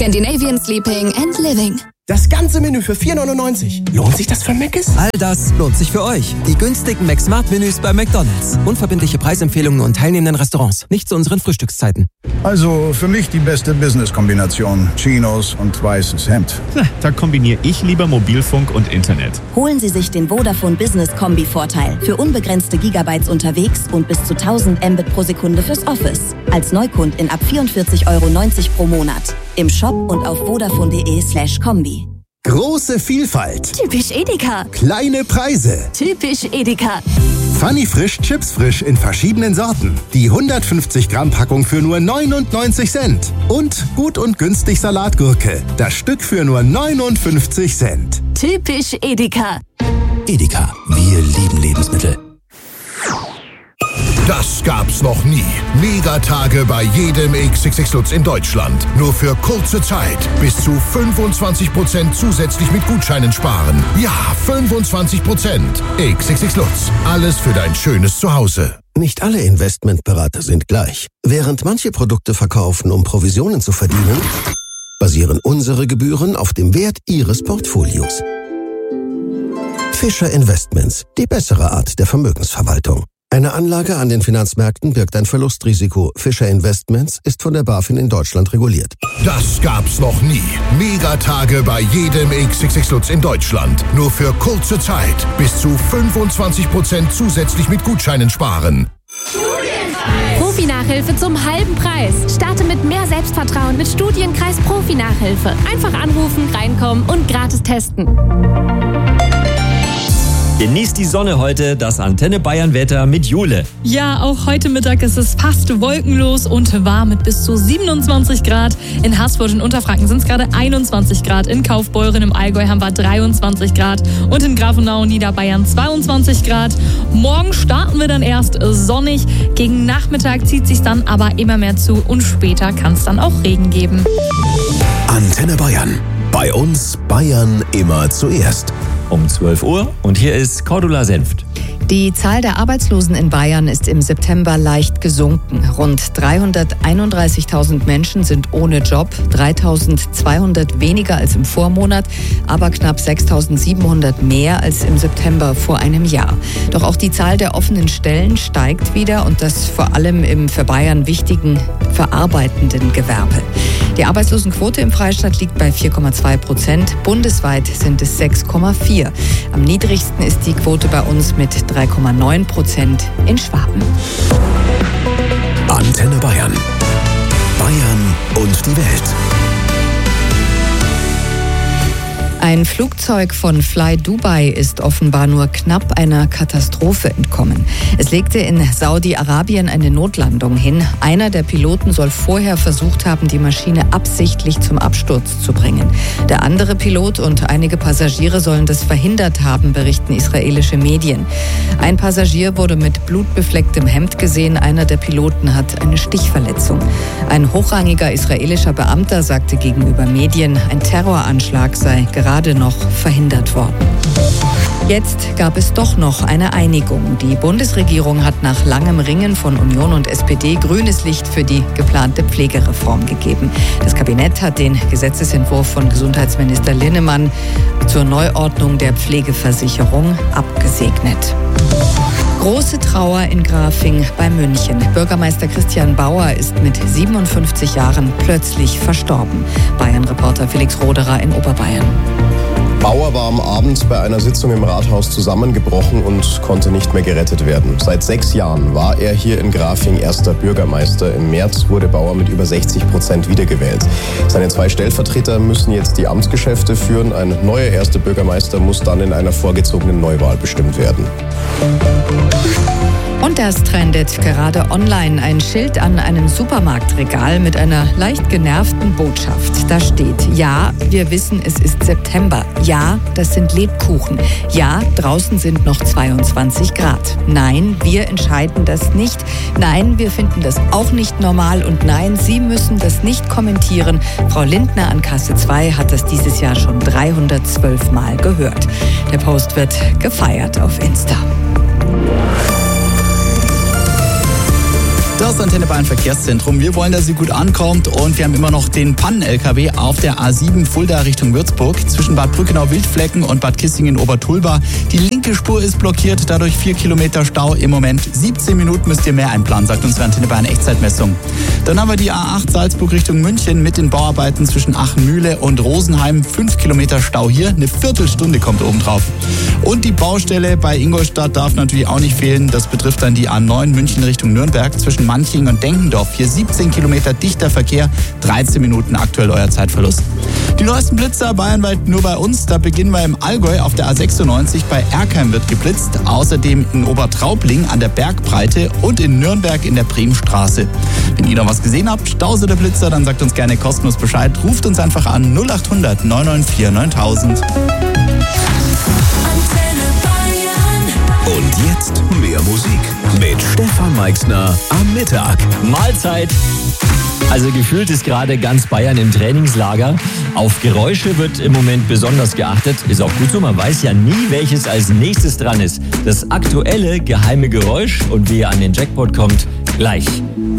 Scandinavian Sleeping and Living. Das ganze Menü für 4,99. Lohnt sich das für Mc's? All das lohnt sich für euch. Die günstigen McSmart-Menüs bei McDonald's. Unverbindliche Preisempfehlungen und teilnehmenden Restaurants. Nicht zu unseren Frühstückszeiten. Also für mich die beste Business-Kombination. Chinos und weißes Hemd. Na, da kombiniere ich lieber Mobilfunk und Internet. Holen Sie sich den Vodafone Business Kombi-Vorteil. Für unbegrenzte Gigabytes unterwegs und bis zu 1000 Mbit pro Sekunde fürs Office. Als Neukundin ab 44,90 € pro Monat. Im Shop und auf vodafone.de/Kombi. Große Vielfalt. Typisch Edeka. Kleine Preise. Typisch Edeka. Funny Frisch, Chips frisch in verschiedenen Sorten. Die 150 Gramm Packung für nur 99 Cent. Und gut und günstig Salatgurke. Das Stück für nur 59 Cent. Typisch Edeka. Edeka, wir lieben Lebensmittel. Das gab's noch nie. Megatage bei jedem XXX Lutz in Deutschland. Nur für kurze Zeit. Bis zu 25% zusätzlich mit Gutscheinen sparen. Ja, 25%. XXX Lutz. Alles für dein schönes Zuhause. Nicht alle Investmentberater sind gleich. Während manche Produkte verkaufen, um Provisionen zu verdienen, basieren unsere Gebühren auf dem Wert Ihres Portfolios. Fischer Investments, die bessere Art der Vermögensverwaltung. Eine Anlage an den Finanzmärkten birgt ein Verlustrisiko. Fischer Investments ist von der BaFin in Deutschland reguliert. Das gab's noch nie. Megatage bei jedem XXX Lutz in Deutschland. Nur für kurze Zeit. Bis zu 25% zusätzlich mit Gutscheinen sparen. Profi-Nachhilfe zum halben Preis. Starte mit mehr Selbstvertrauen mit Studienkreis Profi-Nachhilfe. Einfach anrufen, reinkommen und gratis testen. Genießt die Sonne heute, das Antenne Bayern Wetter mit Jule. Ja, auch heute Mittag ist es fast wolkenlos und warm mit bis zu 27 Grad. In Haßfurt in Unterfranken sind es gerade 21 Grad. In Kaufbeuren im Allgäu haben wir 23 Grad. Und in Grafenau, Niederbayern 22 Grad. Morgen starten wir dann erst sonnig. Gegen Nachmittag zieht sich dann aber immer mehr zu. Und später kann es dann auch Regen geben. Antenne Bayern. Bei uns Bayern immer zuerst. Um 12 Uhr und hier ist Cordula Senft. Die Zahl der Arbeitslosen in Bayern ist im September leicht gesunken. Rund 331.000 Menschen sind ohne Job, 3.200 weniger als im Vormonat, aber knapp 6.700 mehr als im September vor einem Jahr. Doch auch die Zahl der offenen Stellen steigt wieder und das vor allem im für Bayern wichtigen verarbeitenden Gewerbe. Die Arbeitslosenquote im Freistaat liegt bei 4,2%. Bundesweit sind es 6,4%. Am niedrigsten ist die Quote bei uns mit 3,9% in Schwaben. Antenne Bayern. Bayern und die Welt. Ein Flugzeug von Fly Dubai ist offenbar nur knapp einer Katastrophe entkommen. Es legte in Saudi-Arabien eine Notlandung hin. Einer der Piloten soll vorher versucht haben, die Maschine absichtlich zum Absturz zu bringen. Der andere Pilot und einige Passagiere sollen das verhindert haben, berichten israelische Medien. Ein Passagier wurde mit blutbeflecktem Hemd gesehen. Einer der Piloten hat eine Stichverletzung. Ein hochrangiger israelischer Beamter sagte gegenüber Medien, ein Terroranschlag sei gerade noch verhindert worden. Jetzt gab es doch noch eine Einigung. Die Bundesregierung hat nach langem Ringen von Union und SPD grünes Licht für die geplante Pflegereform gegeben. Das Kabinett hat den Gesetzesentwurf von Gesundheitsminister Linnemann zur Neuordnung der Pflegeversicherung abgesegnet. Große Trauer in Grafing bei München. Bürgermeister Christian Bauer ist mit 57 Jahren plötzlich verstorben. Bayern-Reporter Felix Roderer in Oberbayern. Bauer war am Abend bei einer Sitzung im Rathaus zusammengebrochen und konnte nicht mehr gerettet werden. Seit 6 Jahren war er hier in Grafing erster Bürgermeister. Im März wurde Bauer mit über 60% wiedergewählt. Seine 2 Stellvertreter müssen jetzt die Amtsgeschäfte führen. Ein neuer erster Bürgermeister muss dann in einer vorgezogenen Neuwahl bestimmt werden. Und das trendet gerade online. Ein Schild an einem Supermarktregal mit einer leicht genervten Botschaft. Da steht: Ja, wir wissen, es ist September. Ja, das sind Lebkuchen. Ja, draußen sind noch 22 Grad. Nein, wir entscheiden das nicht. Nein, wir finden das auch nicht normal. Und nein, Sie müssen das nicht kommentieren. Frau Lindner an Kasse 2 hat das dieses Jahr schon 312 Mal gehört. Der Post wird gefeiert auf Insta. Das Antenne Bayern Verkehrszentrum. Wir wollen, dass sie gut ankommt und wir haben immer noch den Pannen-LKW auf der A7 Fulda Richtung Würzburg zwischen Bad Brückenau-Wildflecken und Bad Kissingen-Obertulba. Die linke Spur ist blockiert, dadurch 4 Kilometer Stau im Moment. 17 Minuten müsst ihr mehr einplanen, sagt uns die Antenne Bayern Echtzeitmessung. Dann haben wir die A8 Salzburg Richtung München mit den Bauarbeiten zwischen Achenmühle und Rosenheim. 5 Kilometer Stau hier, eine Viertelstunde kommt oben drauf. Und die Baustelle bei Ingolstadt darf natürlich auch nicht fehlen. Das betrifft dann die A9 München Richtung Nürnberg zwischen Manching und Denkendorf. Hier 17 Kilometer dichter Verkehr, 13 Minuten aktuell euer Zeitverlust. Die neuesten Blitzer bayernweit nur bei uns. Da beginnen wir im Allgäu auf der A96. Bei Erkheim wird geblitzt. Außerdem in Obertraubling an der Bergbreite und in Nürnberg in der Bremstraße. Wenn ihr noch was gesehen habt, Staus oder Blitzer, dann sagt uns gerne kostenlos Bescheid. Ruft uns einfach an 0800 994 9000. Und jetzt mehr Musik mit Stefan Meixner am Mittag. Mahlzeit. Also gefühlt ist gerade ganz Bayern im Trainingslager. Auf Geräusche wird im Moment besonders geachtet. Ist auch gut so, man weiß ja nie, welches als nächstes dran ist. Das aktuelle geheime Geräusch und wie ihr an den Jackpot kommt, gleich.